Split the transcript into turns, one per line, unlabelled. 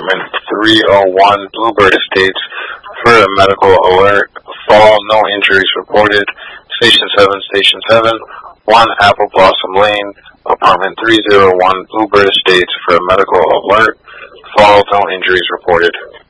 apartment 301, Bluebird Estates, for a medical alert. Fall, no injuries reported. Station 7, Station 7, 1 Apple Blossom Lane, apartment 301, Bluebird Estates, for a medical alert. Fall, no injuries reported.